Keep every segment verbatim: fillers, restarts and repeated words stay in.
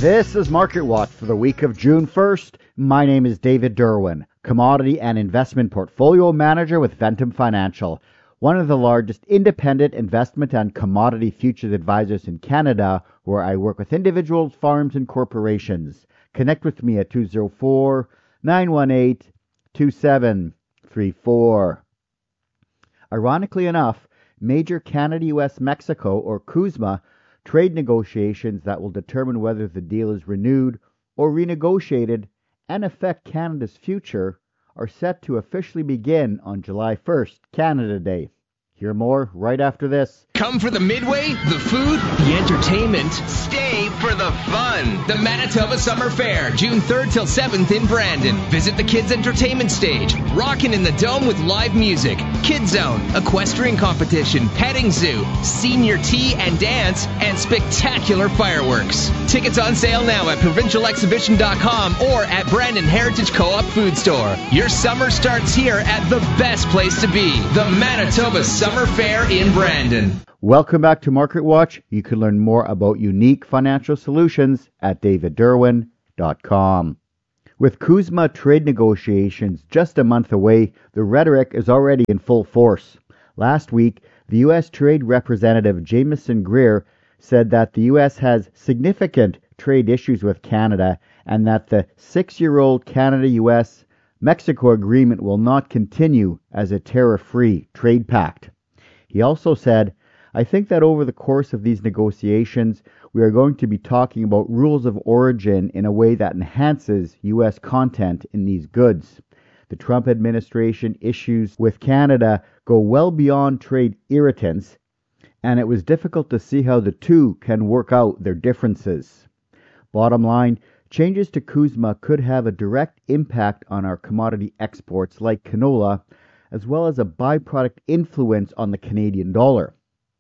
This is Market Watch for the week of June first. My name is David Derwin, Commodity and Investment Portfolio Manager with Ventum Financial, one of the largest independent investment and commodity futures advisors in Canada, where I work with individuals, farms, and corporations. Connect with me at two oh four, nine one eight, two seven three four. Ironically enough, major Canada-U S Mexico, or CUSMA, trade negotiations that will determine whether the deal is renewed or renegotiated and affect Canada's future are set to officially begin on July first, Canada Day. Hear more right after this. Come for the Midway, the food, the entertainment. Stay for the fun. The Manitoba Summer Fair, June third till seventh in Brandon. Visit the Kids Entertainment Stage. Rockin' in the Dome with live music. Kids Zone, equestrian competition, petting zoo, senior tea and dance, and spectacular fireworks. Tickets on sale now at provincial exhibition dot com or at Brandon Heritage Co-op Food Store. Your summer starts here at the best place to be, the Manitoba Summer Fair in Brandon. Welcome back to Market Watch. You can learn more about unique financial solutions at david derwin dot com. With CUSMA trade negotiations just a month away, the rhetoric is already in full force. Last week, the U S Trade Representative Jameson Greer said that the U S has significant trade issues with Canada and that the six-year-old Canada-U S Mexico agreement will not continue as a tariff-free trade pact. He also said, "I think that over the course of these negotiations, we are going to be talking about rules of origin in a way that enhances U S content in these goods. The Trump administration issues with Canada go well beyond trade irritants, and it was difficult to see how the two can work out their differences." Bottom line, changes to CUSMA could have a direct impact on our commodity exports like canola, as well as a byproduct influence on the Canadian dollar.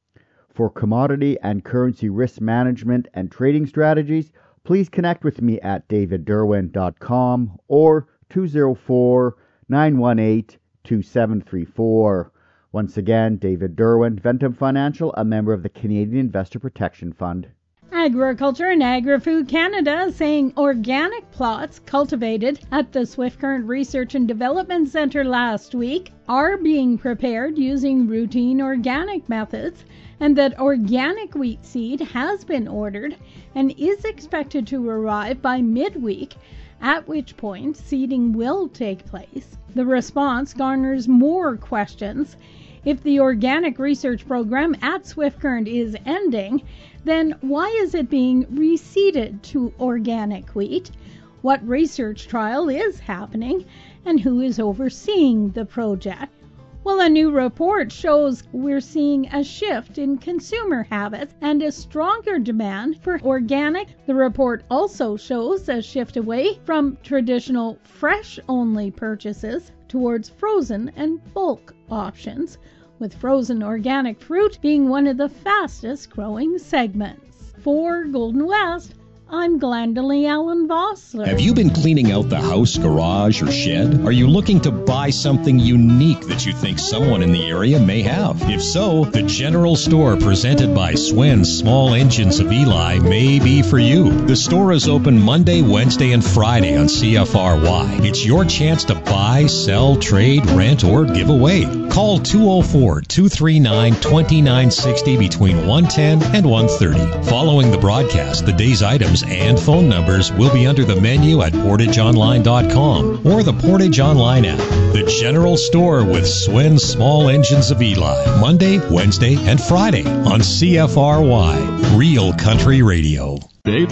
For commodity and currency risk management and trading strategies, please connect with me at david derwin dot com or two oh four, nine one eight, two seven three four. Once again, David Derwin, Ventum Financial, a member of the Canadian Investor Protection Fund. Agriculture and Agri-Food Canada saying organic plots cultivated at the Swift Current Research and Development Centre last week are being prepared using routine organic methods, and that organic wheat seed has been ordered and is expected to arrive by midweek, at which point seeding will take place. The response garners more questions. If the organic research program at Swift Current is ending, then why is it being reseeded to organic wheat? What research trial is happening, and who is overseeing the project? Well, a new report shows we're seeing a shift in consumer habits and a stronger demand for organic. The report also shows a shift away from traditional fresh-only purchases towards frozen and bulk options, with frozen organic fruit being one of the fastest growing segments. For Golden West, I'm Glendalee Allen Vossler. Have you been cleaning out the house, garage, or shed? Are you looking to buy something unique that you think someone in the area may have? If so, the General Store presented by Swen's Small Engines of Eli may be for you. The store is open Monday, Wednesday, and Friday on C F R Y. It's your chance to buy, sell, trade, rent, or give away. Call two oh four, two three nine, two nine six oh between one ten and one thirty. Following the broadcast, the day's items and phone numbers will be under the menu at portage online dot com or the Portage Online app. The General Store with Swen's Small Engines of Eli, Monday, Wednesday, and Friday on C F R Y, Real Country Radio.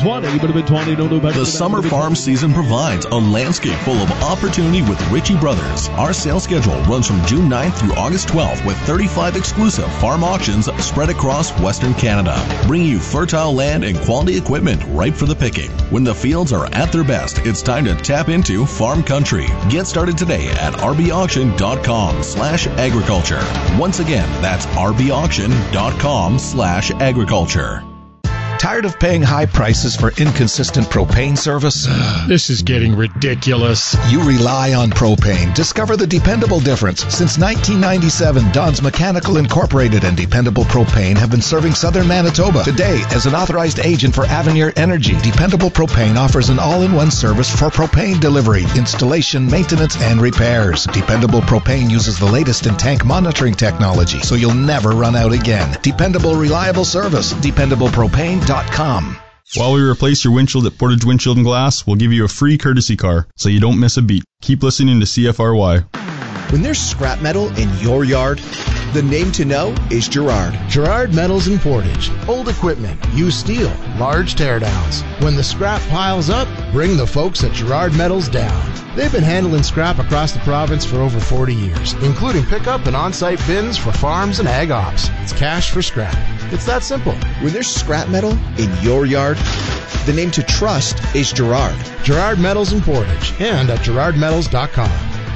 The summer farm season provides a landscape full of opportunity with Ritchie Brothers. Our sales schedule runs from June ninth through August twelfth with thirty-five exclusive farm auctions spread across Western Canada, bringing you fertile land and quality equipment ripe for the picking. When the fields are at their best, it's time to tap into farm country. Get started today at rbauction.com slash agriculture. Once again, that's rbauction.com slash agriculture. Tired of paying high prices for inconsistent propane service? This is getting ridiculous. You rely on propane. Discover the dependable difference. Since nineteen ninety-seven, Don's Mechanical Incorporated and Dependable Propane have been serving southern Manitoba. Today, as an authorized agent for Avenir Energy, Dependable Propane offers an all-in-one service for propane delivery, installation, maintenance, and repairs. Dependable Propane uses the latest in tank monitoring technology, so you'll never run out again. Dependable, reliable service. dependable propane dot com. While we replace your windshield at Portage Windshield and Glass, we'll give you a free courtesy car, so you don't miss a beat. Keep listening to C F R Y. When there's scrap metal in your yard, the name to know is Girard. Girard Metals in Portage. Old equipment, used steel, large teardowns. When the scrap piles up, bring the folks at Girard Metals down. They've been handling scrap across the province for over forty years, including pickup and on-site bins for farms and ag ops. It's cash for scrap. It's that simple. When there's scrap metal in your yard, the name to trust is Girard. Girard Metals in Portage and at girard metals dot com.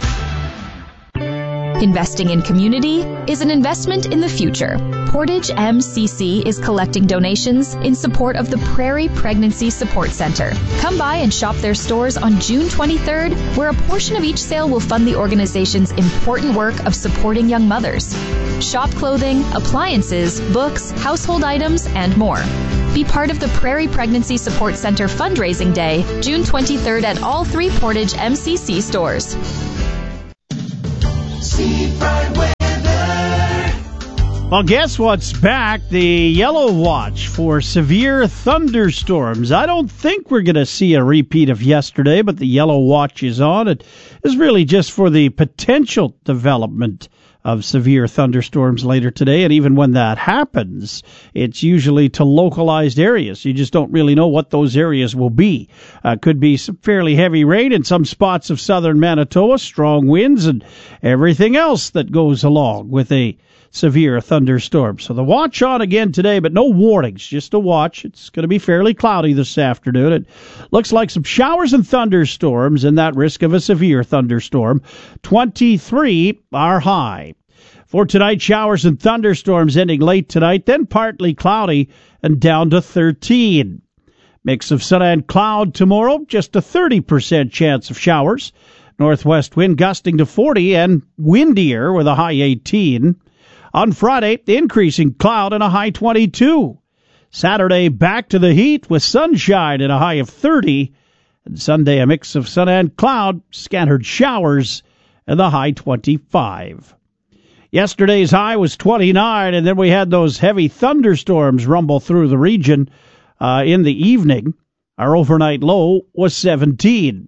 Investing in community is an investment in the future. Portage M C C is collecting donations in support of the Prairie Pregnancy Support Center. Come by and shop their stores on June twenty-third, where a portion of each sale will fund the organization's important work of supporting young mothers. Shop clothing, appliances, books, household items, and more. Be part of the Prairie Pregnancy Support Center fundraising day, June twenty-third at all three Portage M C C stores. Well, guess what's back? The yellow watch for severe thunderstorms. I don't think we're going to see a repeat of yesterday, but the yellow watch is on. It is really just for the potential development of severe thunderstorms later today, and even when that happens, it's usually to localized areas. You just don't really know what those areas will be. Uh, could be some fairly heavy rain in some spots of southern Manitoba, strong winds, and everything else that goes along with a severe thunderstorm. So the watch on again today, but no warnings, just a watch. It's going to be fairly cloudy this afternoon. It looks like some showers and thunderstorms and that risk of a severe thunderstorm. twenty-three are high. For tonight, showers and thunderstorms ending late tonight, then partly cloudy and down to thirteen. Mix of sun and cloud tomorrow, just a thirty percent chance of showers. Northwest wind gusting to forty and windier with a high eighteen. On Friday, increasing cloud and a high twenty-two. Saturday, back to the heat with sunshine and a high of thirty. And Sunday, a mix of sun and cloud, scattered showers, and the high twenty-five. Yesterday's high was twenty-nine, and then we had those heavy thunderstorms rumble through the region uh, in the evening. Our overnight low was seventeen.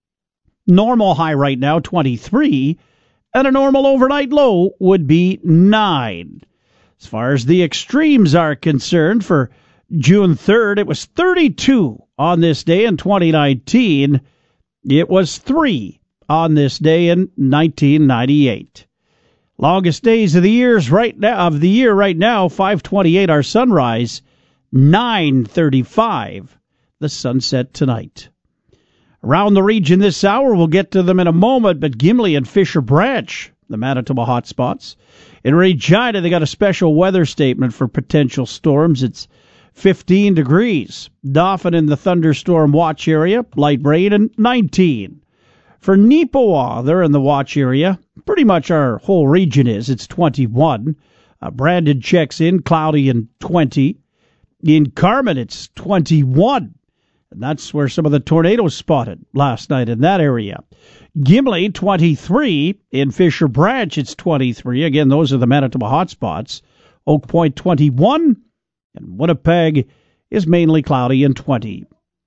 Normal high right now, twenty-three. And a normal overnight low would be nine. As far as the extremes are concerned, for June third, it was thirty-two on this day in twenty nineteen. It was three on this day in nineteen ninety-eight. Longest days of the years right now of the year right now, five twenty-eight our sunrise, nine thirty-five the sunset tonight. Around the region this hour, we'll get to them in a moment, but Gimli and Fisher Branch, the Manitoba hotspots. In Regina, they got a special weather statement for potential storms. It's fifteen degrees. Dauphin in the thunderstorm watch area, light rain, and nineteen. For Neepawa, they're in the watch area. Pretty much our whole region is. It's twenty-one. Uh, Brandon checks in, cloudy and twenty. In Carmen, it's twenty-one. And that's where some of the tornadoes spotted last night in that area. Gimli, twenty-three. In Fisher Branch, it's twenty-three. Again, those are the Manitoba hotspots. Oak Point, twenty-one. And Winnipeg is mainly cloudy and twenty.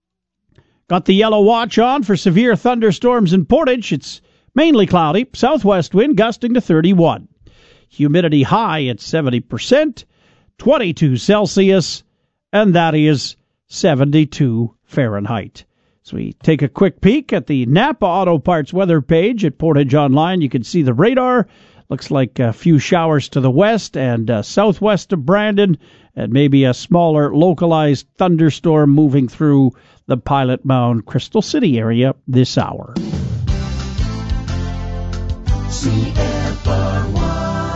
Got the yellow watch on for severe thunderstorms in Portage. It's mainly cloudy. Southwest wind gusting to thirty-one. Humidity high at seventy percent. twenty-two Celsius. And that is seventy-two Fahrenheit. So we take a quick peek at the Napa Auto Parts weather page at Portage Online. You can see the radar. Looks like a few showers to the west and uh, southwest of Brandon, and maybe a smaller localized thunderstorm moving through the Pilot Mound Crystal City area this hour. C F R Y.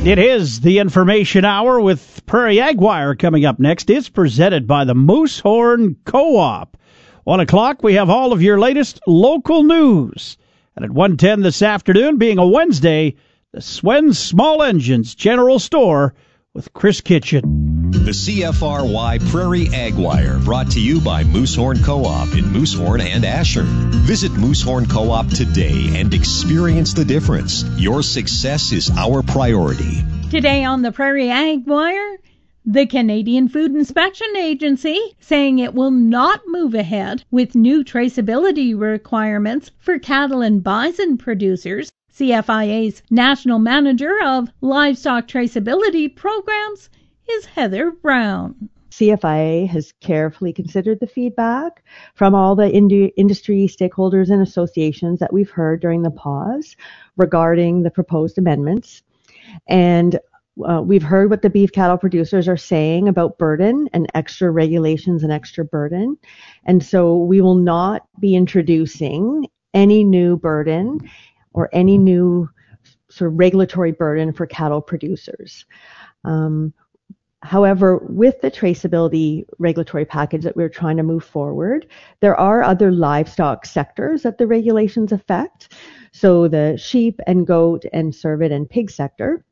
It is the Information Hour with Prairie Ag Wire coming up next. It's presented by the Moosehorn Co-op. One o'clock, we have all of your latest local news. And at one ten this afternoon, being a Wednesday, the Swen's Small Engines General Store with Chris Kitchen. The C F R Y Prairie Ag Wire, brought to you by Moosehorn Co-op in Moosehorn and Asher. Visit Moosehorn Co-op today and experience the difference. Your success is our priority. Today on the Prairie Ag Wire, the Canadian Food Inspection Agency saying it will not move ahead with new traceability requirements for cattle and bison producers. C F I A's National Manager of Livestock Traceability Programs is Heather Brown. C F I A has carefully considered the feedback from all the ind- industry stakeholders and associations that we've heard during the pause regarding the proposed amendments. And uh, we've heard what the beef cattle producers are saying about burden and extra regulations and extra burden. And so we will not be introducing any new burden or any new sort of regulatory burden for cattle producers. Um, However, with the traceability regulatory package that we're trying to move forward, there are other livestock sectors that the regulations affect. So the sheep and goat and cervid and pig sector.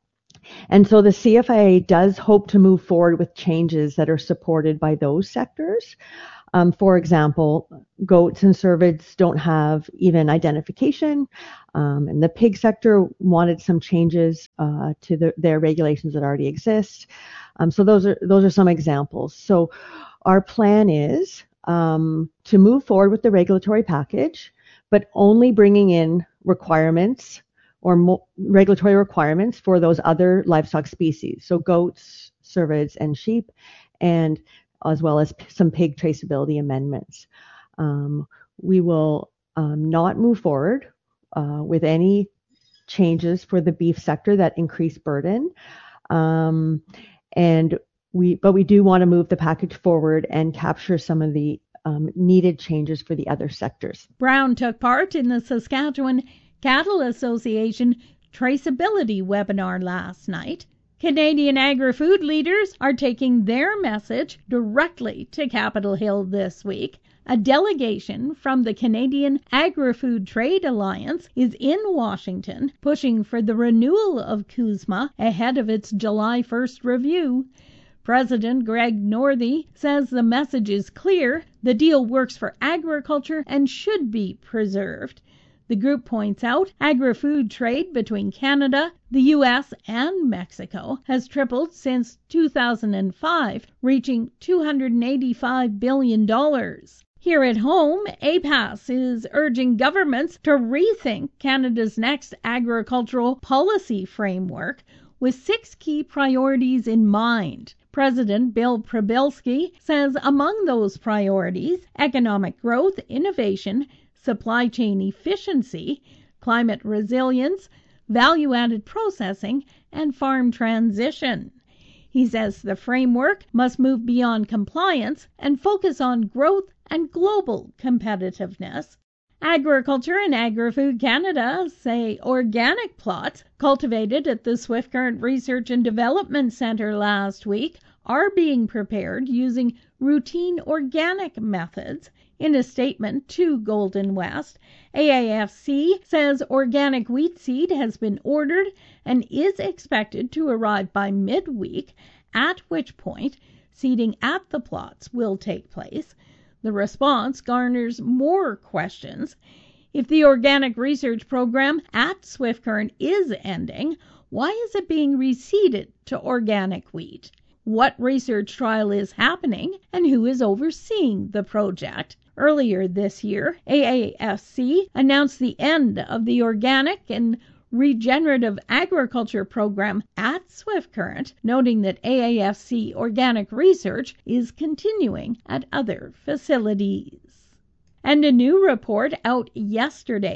And so the C F I A does hope to move forward with changes that are supported by those sectors. Um, for example, goats and cervids don't have even identification, um, and the pig sector wanted some changes uh, to the, their regulations that already exist. Um, so those are those are some examples. So our plan is um, to move forward with the regulatory package, but only bringing in requirements or mo- regulatory requirements for those other livestock species, so goats, cervids, and sheep, and as well as some pig traceability amendments. Um, we will um, not move forward uh, with any changes for the beef sector that increase burden. Um, and we, but we do want to move the package forward and capture some of the um, needed changes for the other sectors. Brown took part in the Saskatchewan Cattle Association traceability webinar last night. Canadian agri-food leaders are taking their message directly to Capitol Hill this week. A delegation from the Canadian Agri-Food Trade Alliance is in Washington pushing for the renewal of CUSMA ahead of its July first review. President Greg Northey says the message is clear. The deal works for agriculture and should be preserved. The group points out agri-food trade between Canada, the U S, and Mexico has tripled since two thousand five, reaching two hundred eighty-five billion dollars. Here at home, A P A S is urging governments to rethink Canada's next agricultural policy framework with six key priorities in mind. President Bill Przybylski says among those priorities, economic growth, innovation, supply chain efficiency, climate resilience, value-added processing, and farm transition. He says the framework must move beyond compliance and focus on growth and global competitiveness. Agriculture and Agri-Food Canada say organic plots cultivated at the Swift Current Research and Development Centre last week are being prepared using routine organic methods. In a statement to Golden West, A A F C says organic wheat seed has been ordered and is expected to arrive by midweek, at which point seeding at the plots will take place. The response garners more questions. If the organic research program at Swift Current is ending, why is it being reseeded to organic wheat? What research trial is happening and who is overseeing the project? Earlier this year, A A F C announced the end of the organic and regenerative agriculture program at Swift Current, noting that A A F C organic research is continuing at other facilities. And a new report out yesterday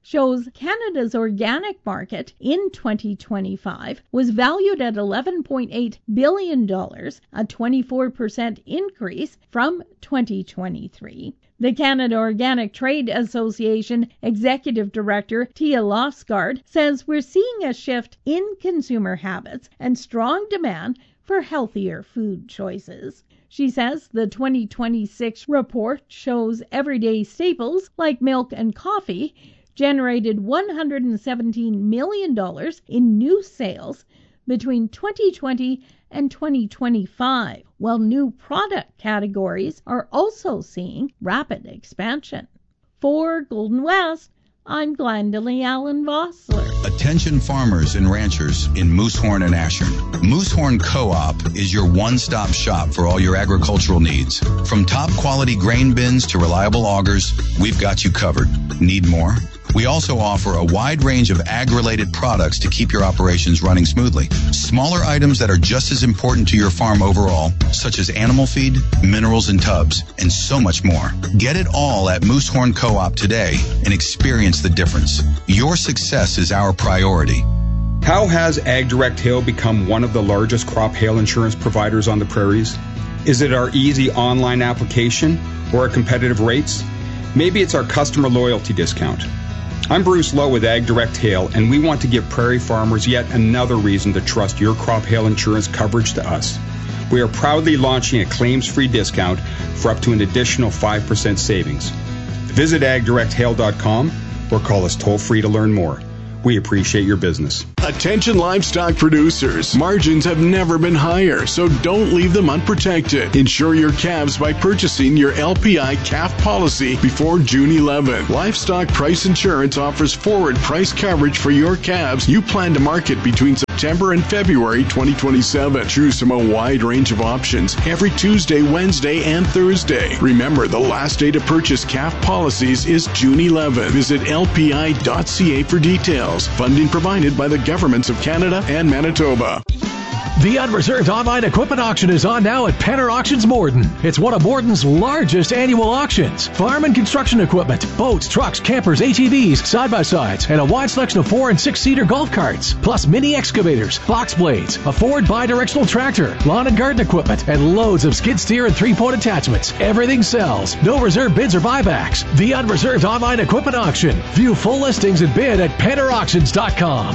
shows Canada's organic market in twenty twenty-five was valued at eleven point eight billion dollars, a twenty-four percent increase from twenty twenty-three. The Canada Organic Trade Association Executive Director Tia Lofsgaard says we're seeing a shift in consumer habits and strong demand for healthier food choices. She says the twenty twenty-six report shows everyday staples like milk and coffee generated one hundred seventeen million dollars in new sales between twenty twenty and twenty twenty-five, while new product categories are also seeing rapid expansion. For Golden West, I'm Glendalee Allen Vossler. Attention farmers and ranchers in Moosehorn and Ashern. Moosehorn Co-op is your one-stop shop for all your agricultural needs. From top quality grain bins to reliable augers, we've got you covered. Need more? We also offer a wide range of ag-related products to keep your operations running smoothly. Smaller items that are just as important to your farm overall, such as animal feed, minerals and tubs, and so much more. Get it all at Moosehorn Co-op today and experience the difference. Your success is our priority. How has AgDirect Hail become one of the largest crop hail insurance providers on the prairies? Is it our easy online application or our competitive rates? Maybe it's our customer loyalty discount. I'm Bruce Lowe with AgDirect Hail, and we want to give prairie farmers yet another reason to trust your crop hail insurance coverage to us. We are proudly launching a claims-free discount for up to an additional five percent savings. Visit ag direct hail dot com or call us toll-free to learn more. We appreciate your business. Attention livestock producers. Margins have never been higher, so don't leave them unprotected. Insure your calves by purchasing your L P I calf policy before June eleventh. Livestock Price Insurance offers forward price coverage for your calves you plan to market between September and February twenty twenty-seven. Choose from a wide range of options every Tuesday, Wednesday, and Thursday. Remember, the last day to purchase calf policies is June eleventh. Visit L P I dot C A for details. Funding provided by the governments of Canada and Manitoba. The Unreserved Online Equipment Auction is on now at Penner Auctions Morden. It's one of Morden's largest annual auctions. Farm and construction equipment, boats, trucks, campers, A T Vs, side-by-sides, and a wide selection of four- and six-seater golf carts, plus mini excavators, box blades, a Ford bi-directional tractor, lawn and garden equipment, and loads of skid steer and three-point attachments. Everything sells. No reserve bids or buybacks. The Unreserved Online Equipment Auction. View full listings and bid at penner auctions dot com.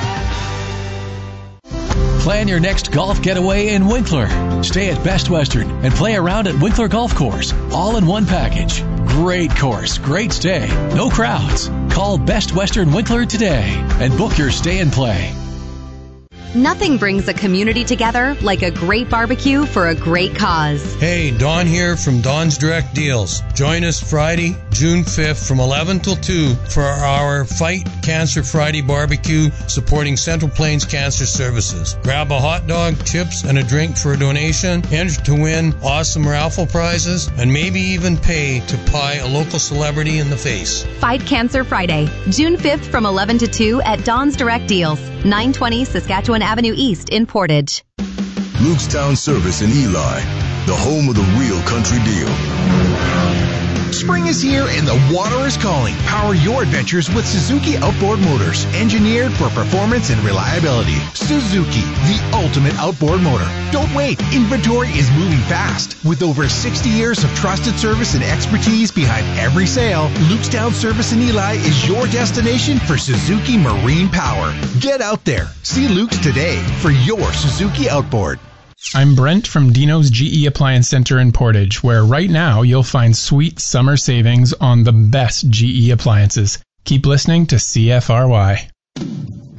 Plan your next golf getaway in Winkler. Stay at Best Western and play around at Winkler Golf Course, all in one package. Great course, great stay, no crowds. Call Best Western Winkler today and book your stay and play. Nothing brings a community together like a great barbecue for a great cause. Hey, Don here from Don's Direct Deals. Join us Friday, June fifth from eleven till two for our Fight Cancer Friday barbecue supporting Central Plains Cancer Services. Grab a hot dog, chips, and a drink for a donation. Enter to win awesome raffle prizes and maybe even pay to pie a local celebrity in the face. Fight Cancer Friday, June fifth from eleven to two at Don's Direct Deals, nine twenty Saskatchewan Avenue East in Portage. Lukestown Service in Eli, the home of the real country deal. Spring is here and the water is calling. Power your adventures with Suzuki Outboard Motors, engineered for performance and reliability. Suzuki, the ultimate outboard motor. Don't wait. Inventory is moving fast. With over sixty years of trusted service and expertise behind every sale, Lukestown Service in Eli is your destination for Suzuki Marine Power. Get out there. See Luke's today for your Suzuki Outboard. I'm Brent from Dino's G E Appliance Center in Portage, where right now you'll find sweet summer savings on the best G E appliances. Keep listening to C F R Y.